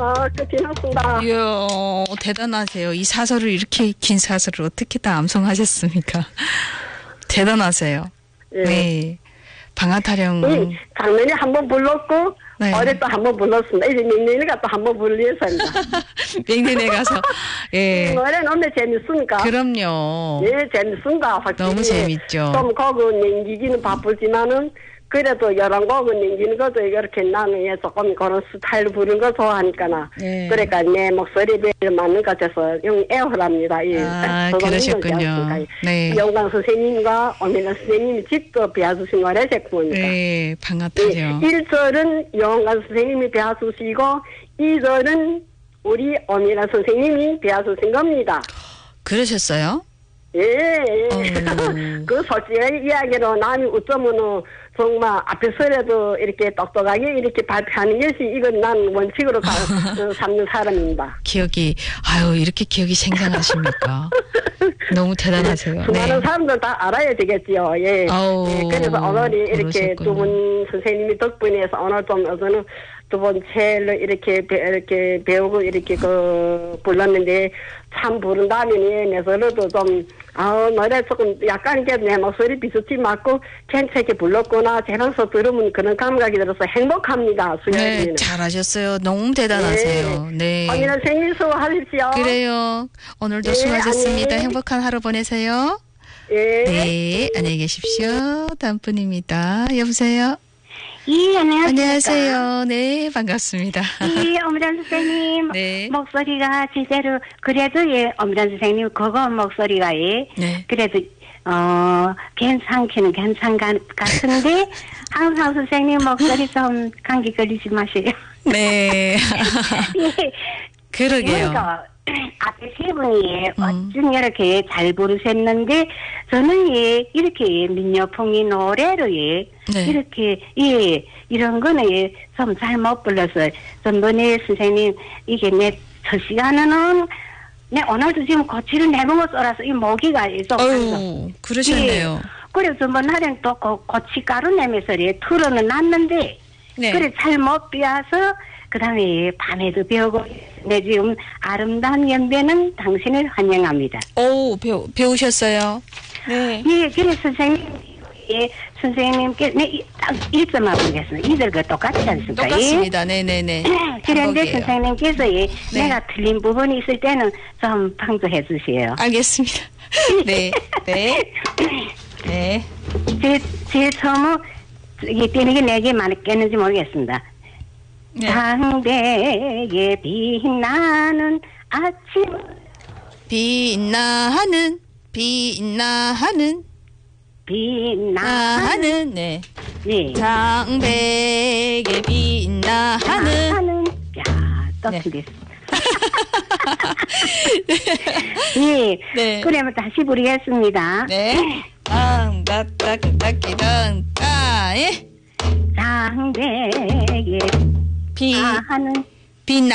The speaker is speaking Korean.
끝이났습니다. 이야, 대단하세요. 이 사설을 이렇게 긴 사설을 어떻게 다 암송하셨습니까? 대단하세요. 예. 네. 방아타령. 작년에 한번 불렀고, 네. 올해 또 한번 불렀습니다. 이제明年가 또 한번 불리겠습니다. 맹년에 가서, 예. 노래 너무 재밌으니까. 그럼요. 예, 재밌습니다. 확실히. 너무 재밌죠. 좀 곡은 남기기는 바쁘지만은, 그래도 여러 곡은 남기는 것도 이렇게 나는 조금 그런 스타일로 부르는 거 좋아하니까나. 네. 그러니까 내 목소리에 맞는 것 같아서 애호랍니다. 예. 아, 그러셨군요. 네. 영광 선생님과 오미라 선생님이 직접 배워주신 노래 제품입니다. 네, 방아타령. 1절은 영광 선생님이 배워주시고 2절은 우리 오미라 선생님이 배워주신 겁니다. 그러셨어요? 예. 그 솔직한 이야기로 남이 어쩌면은 정말 앞에서라도 이렇게 똑똑하게 이렇게 발표하는 것이 이건 난 원칙으로 삼는 사람입니다. 기억이, 아유, 이렇게 기억이 생생하십니까? 너무 대단하세요. 수많은 사람들 다 알아야 되겠지요. 예. 아우, 예. 그래서 오늘이 이렇게 그러셨군요. 두 분 선생님이 덕분에서 오늘 좀 어서는 두 번 첼로 이렇게 배우고 이렇게 불렀는데 참 부른다면 내 소리도 좀 노래 조금 약간 이렇게 내 목소리 비슷히 맞고 괜찮게 불렀구나 제방서 들으면 그런 감각이 들어서 행복합니다. 수요일에는. 네, 잘하셨어요. 너무 대단하세요. 네. 오늘 생일 수고하십시오. 그래요. 오늘도 예, 수고하셨습니다. 안녕. 행복한 하루 보내세요. 예. 네, 안녕히 계십시오. 다음 분입니다. 여보세요? 예, 안녕하세요. 안녕하세요. 네, 반갑습니다. 예, 엄란 선생님. 네. 목소리가 제대로, 그래도 예, 엄란 선생님, 그거 목소리가 예. 네. 그래도, 괜찮기는 괜찮은 것 같은데, 항상 선생님 목소리 좀 감기 걸리지 마세요. 네. 예. 그러게요. 그러니까 앞에 세 분이 어쩜 이렇게 잘 부르셨는데 저는 예 이렇게 민요풍이 노래로 예 네. 이렇게 예 이런 거는 예 좀 잘 못 불러서 전번에 선생님 이게 내 저 시간에는 내 오늘도 지금 고치를 내먹어 썰어서 이 모기가 있어. 어유 그러셨네요. 예. 그리고 전번 날엔 또 고치가루 내면서 예 틀어는 놨는데 네. 그래 잘 못 비워서 그다음에 밤에도 배우고 내 지금 아름다운 연배는 당신을 환영합니다. 오, 배우셨어요? 네. 예, 그래 선생님, 예, 선생님께 딱 1점만 보겠습니다. 이들과 똑같지 않습니까? 똑같습니다. 네네네. 그런데 반복이에요. 선생님께서 예, 네. 내가 틀린 부분이 있을 때는 좀 방조해 주세요. 알겠습니다. 네, 네, 네. 제 처음은 이게 뛰는 게 내게 맞겠는지 모르겠습니다. 네. 상대에 빛나는 아침 빛나는 네. 예. 장백에 빛나는 야, 또 네. 틀렸어. 예. 네. 그러면 다시 부르겠습니다. 네. 땅따따따기던 까에 상대에 빛 하는 빛나